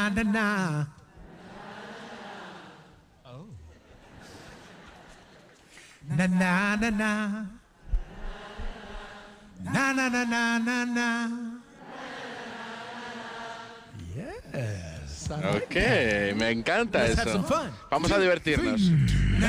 na, na. Oh. Na, na, na, na. Na, na, na, na, na, na. Yes. Ok, me encanta Let's have eso. some fun. Vamos a divertirnos. Na,